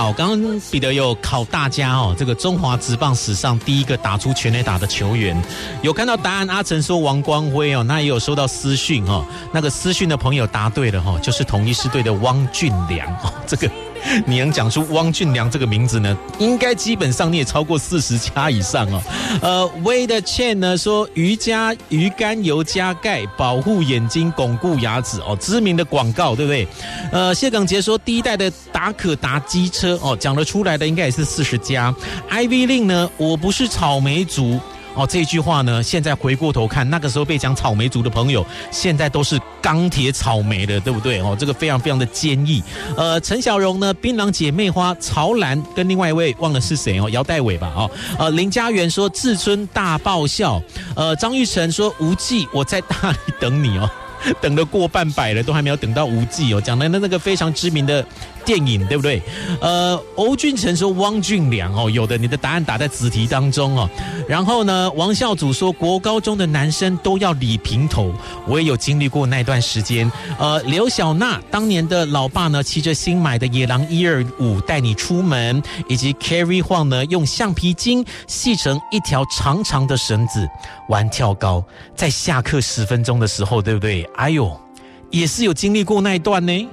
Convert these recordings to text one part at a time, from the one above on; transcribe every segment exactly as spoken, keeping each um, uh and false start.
好，刚刚彼得有考大家哦，这个中华职棒史上第一个打出全垒打的球员，有看到答案？阿成说王光辉哦，那也有收到私讯哦，那个私讯的朋友答对了哈、哦，就是统一狮队的汪俊良哦，这个。你能讲出汪俊良这个名字呢？应该基本上你也超过四十家以上哦。呃 ，Wade Chen 呢说鱼加鱼肝油加钙，保护眼睛，巩固牙齿哦，知名的广告对不对？呃，谢耿杰说第一代的达可达机车哦，讲得出来的应该也是四十家。Ivy Lin 呢，我不是草莓族。哦，这句话呢，现在回过头看，那个时候被讲草莓族的朋友，现在都是钢铁草莓的，对不对？哦，这个非常非常的坚毅。呃，陈小荣呢，槟榔姐妹花，曹兰跟另外一位忘了是谁哦，姚代伟吧？哦，呃，林家园说志春大爆笑，呃，张玉成说无忌，我在大理等你哦。等了过半百了，都还没有等到无忌哦，讲的那个非常知名的电影，对不对？呃，欧俊成说汪俊良哦，有的你的答案打在子题当中哦。然后呢，王孝祖说国高中的男生都要理平头，我也有经历过那段时间。呃，刘小娜当年的老爸呢，骑着新买的野狼一二五带你出门，以及 Carry Huang 呢，用橡皮筋系成一条长长的绳子玩跳高，在下课十分钟的时候，对不对？哎呦，也是有经历过那一段呢。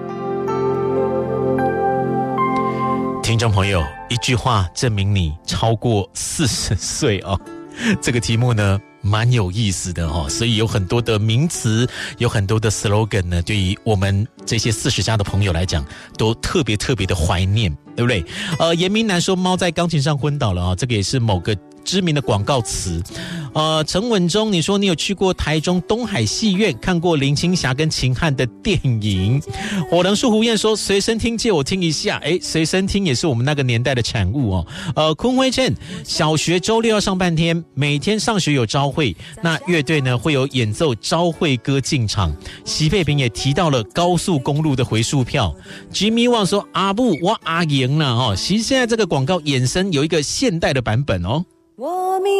听众朋友，一句话证明你超过四十岁哦。这个题目呢蛮有意思的哦，所以有很多的名词，有很多的 slogan 呢，对于我们这些四十加的朋友来讲，都特别特别的怀念，对不对？呃，严明南说猫在钢琴上昏倒了啊、哦，这个也是某个知名的广告词。呃，陈文忠，你说你有去过台中东海戏院看过林青霞跟秦汉的电影。火能树胡燕说随身听借我听一下，诶，随身听也是我们那个年代的产物哦。呃，坤辉正，小学周六要上半天，每天上学有朝会，那乐队呢会有演奏朝会歌进场。席佩平也提到了高速公路的回数票。Jimmy Wang 说阿布我阿赢了哦，其实现在这个广告衍生有一个现代的版本哦。我